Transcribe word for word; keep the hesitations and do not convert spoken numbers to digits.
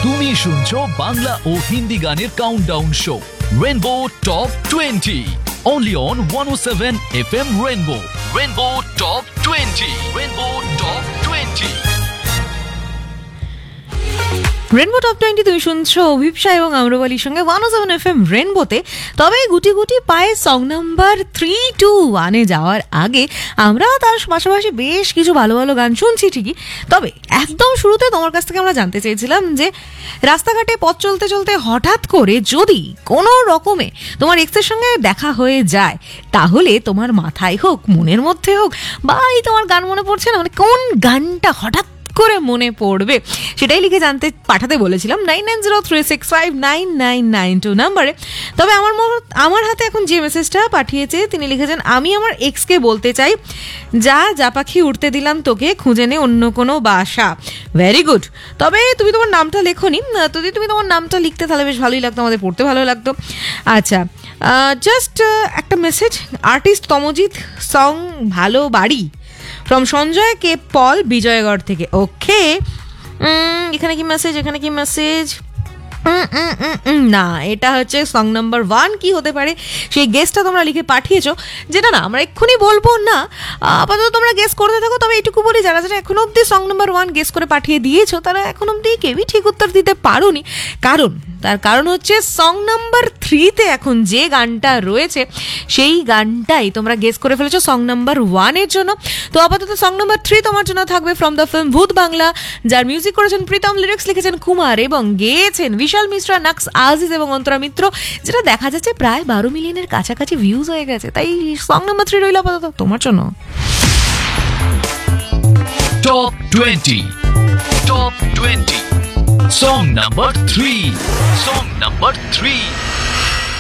তুমি শুনছো বাংলা ও হিন্দি গানের countdown show rainbow top twenty only on one oh seven F M Rainbow. Rainbow Top twenty. Rainbow Top twenty. Rainbow top twenty তুমি শুনছো অভিপসা এবং আম্রপালির সঙ্গে one ও seven F M রেনবোতে। তবে গুটি গুটি পায়ে সং নাম্বার থ্রি টু ওয়ানে যাওয়ার আগে আমরা তার পাশাপাশি বেশ কিছু ভালো ভালো গান শুনছি ঠিকই, তবে একদম শুরুতে তোমার কাছ থেকে আমরা জানতে চেয়েছিলাম যে রাস্তাঘাটে পথ চলতে চলতে হঠাৎ করে যদি কোনো রকমে তোমার এক্সের সঙ্গে দেখা হয়ে যায়, তাহলে তোমার মাথায় হোক মনের মধ্যে হোক বা এই তোমার গান মনে পড়ছে না, মানে কোন গানটা হঠাৎ করে মনে পড়বে সেটাই লিখে জানতে পাঠাতে বলেছিলাম nine nine zero three six five nine nine nine two নাম্বারে। তবে আমার আমার হাতে এখন যে মেসেজটা পাঠিয়েছে তিনি লিখেছেন, আমি আমার এক্সকে বলতে চাই, যা যা পাখি উঠতে দিলাম তোকে, খুঁজে নে অন্য কোনো বাসা। Very good. তবে তুমি তোমার নামটা লেখোনি, যদি তুমি তোমার নামটা লিখতে তাহলে বেশ ভালোই লাগতো, আমাদের পড়তে ভালো লাগতো। আচ্ছা, জাস্ট একটা মেসেজ, আর্টিস্ট তমজিৎ, সং ভালো বাড়ি, ফ্রম সঞ্জয় কে পল, বিজয়গড় থেকে। ওকে, এখানে কি মেসেজ, এখানে কি মেসেজ, না এটা হচ্ছে সং নাম্বার ওয়ান। কি হতে পারে সেই গেসটা তোমরা লিখে পাঠিয়েছো, যেটা না আমরা এক্ষুনি বলবো না, আপাতত তোমরা গেস করতে থাকো। তবে এটুকু বলি, যারা যারা এখন অব্দি সং নাম্বার ওয়ান গেস করে পাঠিয়ে দিয়েছো তারা এখন অব্দি কেউই ঠিক উত্তর দিতে পারোনি। কারণ তার কারণ হচ্ছে সং নাম্বার থ্রিতে এখন যে গানটা রয়েছে সেই গানটাই তোমরা গেস করে ফেলেছো সং নাম্বার ওয়ানের জন্য। তো আপাতত সং নাম্বার থ্রি তোমার জন্য থাকবে ফ্রম দ্য ফিল্ম ভূত বাংলা, যার মিউজিক করেছেন প্রীতম, লিরিক্স লিখেছেন কুমার এবং গেয়েছেন বিশাল মিশ্রা, নাক্স আজিজ এবং অন্তরা মিত্র, যেটা দেখা যাচ্ছে প্রায় বারো মিলিয়নের কাছাকাছি ভিউজ হয়ে গেছে। তাই সং নাম্বার থ্রি রইল আপাতত তোমার জন্য। Top twenty. Top twenty. Song number three. Song number three.